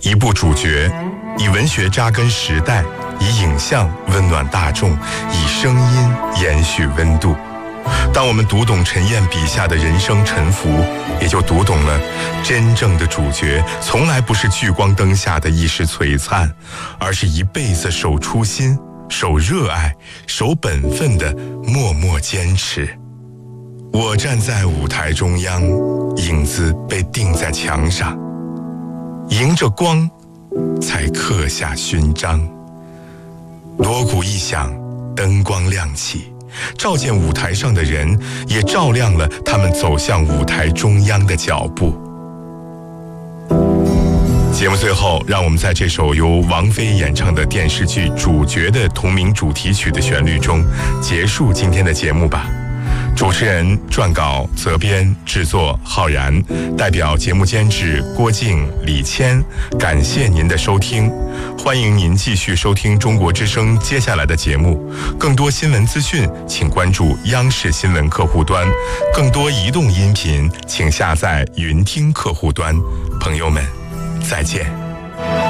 一部主角，以文学扎根时代，以影像温暖大众，以声音延续温度。当我们读懂陈燕笔下的人生沉浮，也就读懂了真正的主角从来不是聚光灯下的一时璀璨，而是一辈子守初心、守热爱、守本分的默默坚持。我站在舞台中央，影子被钉在墙上，迎着光才刻下勋章。锣鼓一响，灯光亮起，照见舞台上的人，也照亮了他们走向舞台中央的脚步。节目最后，让我们在这首由王菲演唱的电视剧《主角》的同名主题曲的旋律中结束今天的节目吧。主持人、撰稿、责编、制作浩然，代表节目监制郭靖、李谦，感谢您的收听，欢迎您继续收听中国之声接下来的节目。更多新闻资讯，请关注央视新闻客户端；更多移动音频，请下载云听客户端。朋友们，再见。